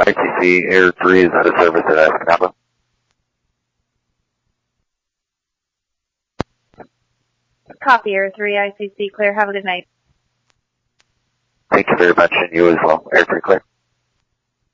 ICC Air 3 is out of service at Escanaba. Copy, Air 3, ICC clear. Have a good night. Thank you very much, and you as well. Air 3 clear.